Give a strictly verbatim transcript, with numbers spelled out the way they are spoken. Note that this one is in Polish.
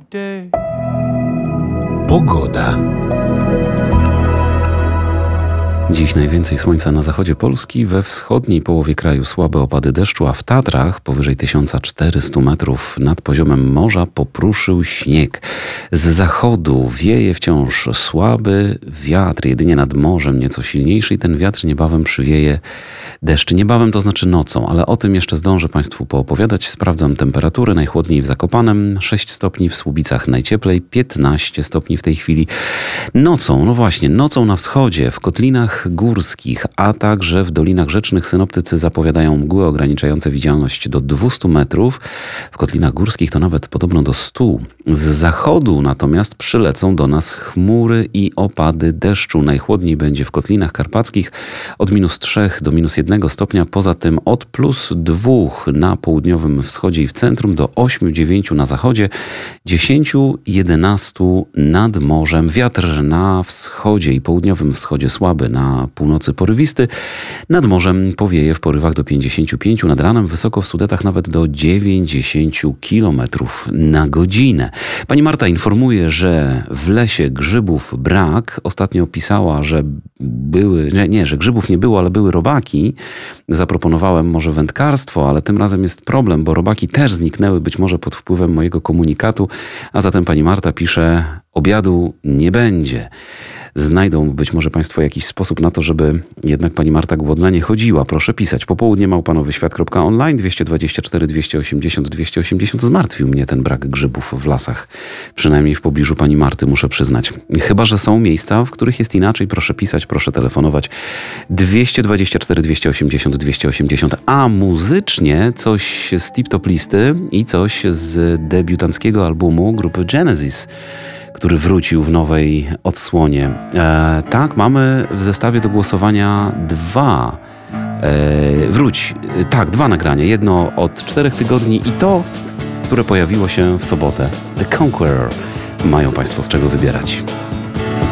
day. Pogoda. Dziś najwięcej słońca na zachodzie Polski, we wschodniej połowie kraju słabe opady deszczu, a w Tatrach powyżej tysiąc czterysta metrów nad poziomem morza popruszył śnieg. Z zachodu wieje wciąż słaby wiatr, jedynie nad morzem nieco silniejszy i ten wiatr niebawem przywieje deszcz. Niebawem to znaczy nocą, ale o tym jeszcze zdążę Państwu poopowiadać. Sprawdzam temperatury. Najchłodniej w Zakopanem, sześć stopni, w Słubicach najcieplej, piętnaście stopni w tej chwili. Nocą, no właśnie, nocą na wschodzie, w kotlinach górskich, a także w dolinach rzecznych synoptycy zapowiadają mgły ograniczające widzialność do dwieście metrów. W kotlinach górskich to nawet podobno do stu. Z zachodu natomiast przylecą do nas chmury i opady deszczu. Najchłodniej będzie w kotlinach karpackich od minus trzech do minus jednego stopnia. Poza tym od plus dwóch na południowym wschodzie i w centrum do ośmiu dziewięciu na zachodzie, dziesięciu jedenastu nad morzem. Wiatr na wschodzie i południowym wschodzie słaby, na północy porywisty. Nad morzem powieje w porywach do pięćdziesięciu pięciu, nad ranem wysoko w Sudetach nawet do dziewięćdziesięciu kilometrów na godzinę. Pani Marta informuje, że w lesie grzybów brak. Ostatnio pisała, że były, nie, nie, że grzybów nie było, ale były robaki. Zaproponowałem może wędkarstwo, ale tym razem jest problem, bo robaki też zniknęły, być może pod wpływem mojego komunikatu, a zatem pani Marta pisze: obiadu nie będzie. Znajdą być może Państwo jakiś sposób na to, żeby jednak pani Marta głodna nie chodziła. Proszę pisać. Popołudnie małpa świat kropka online, dwieście dwadzieścia cztery dwieście osiemdziesiąt dwieście osiemdziesiąt. Zmartwił mnie ten brak grzybów w lasach. Przynajmniej w pobliżu pani Marty, muszę przyznać. Chyba że są miejsca, w których jest inaczej. Proszę pisać, proszę telefonować. dwieście dwadzieścia cztery dwieście osiemdziesiąt dwieście osiemdziesiąt. A muzycznie coś z tip-top listy i coś z debiutanckiego albumu grupy Genesis, który wrócił w nowej odsłonie. E, tak, mamy w zestawie do głosowania dwa. E, wróć, e, tak, dwa nagrania. Jedno od czterech tygodni i to, które pojawiło się w sobotę. The Conqueror. Mają Państwo z czego wybierać.